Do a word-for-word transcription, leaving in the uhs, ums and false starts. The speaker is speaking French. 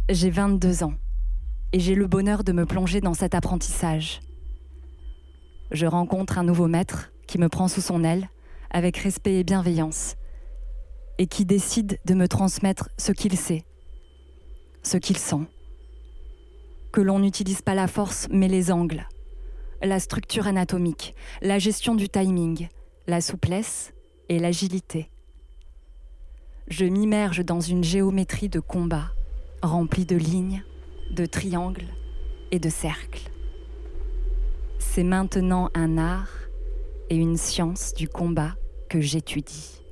J'ai vingt-deux ans et j'ai le bonheur de me plonger dans cet apprentissage. Je rencontre un nouveau maître qui me prend sous son aile avec respect et bienveillance et qui décide de me transmettre ce qu'il sait, ce qu'il sent. Que l'on n'utilise pas la force mais les angles, la structure anatomique, la gestion du timing, la souplesse et l'agilité. Je m'immerge dans une géométrie de combat remplie de lignes, de triangles et de cercles. C'est maintenant un art et une science du combat que j'étudie.